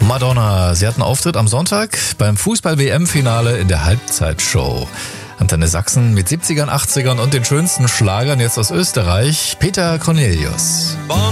Madonna, sie hat einen Auftritt am Sonntag beim Fußball-WM-Finale in der Halbzeitshow. Antenne Sachsen mit 70ern, 80ern und den schönsten Schlagern jetzt aus Österreich, Peter Cornelius.